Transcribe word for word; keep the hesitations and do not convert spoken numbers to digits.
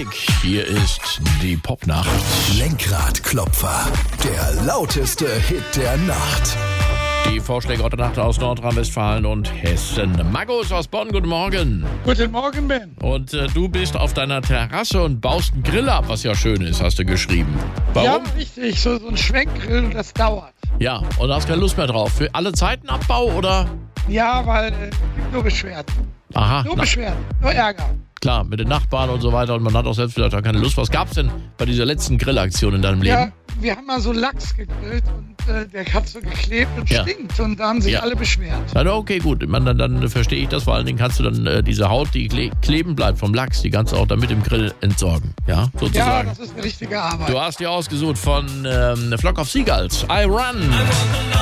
Musik. Hier ist die Popnacht. Lenkradklopfer, der lauteste Hit der Nacht. Die Vorschläge heute Nacht aus Nordrhein-Westfalen und Hessen. Markus aus Bonn, guten Morgen. Guten Morgen, Ben. Und äh, du bist auf deiner Terrasse und baust einen Grill ab, was ja schön ist, hast du geschrieben. Warum? Ja, richtig. So, so ein Schwenkgrill, das dauert. Ja, und du hast keine Lust mehr drauf. Für alle Zeiten Abbau, oder? Ja, weil äh, es gibt nur Beschwerden. Aha, Nur na, Beschwerden, nur Ärger. klar, mit den Nachbarn und so weiter. Und man hat auch selbst vielleicht auch keine Lust. Was gab's denn bei dieser letzten Grillaktion in deinem Leben? Ja, wir haben mal so Lachs gegrillt und äh, der hat so geklebt und Ja. stinkt. Und da haben sich Ja. alle beschwert. Na, okay, gut. Ich meine, dann, dann verstehe ich das. Vor allen Dingen kannst du dann äh, diese Haut, die kle kleben bleibt vom Lachs, die kannst du auch dann mit dem Grill entsorgen. Ja, Ja, sozusagen. das ist eine richtige Arbeit. Du hast dir ausgesucht von ähm, Flock of Seagulls. I Run.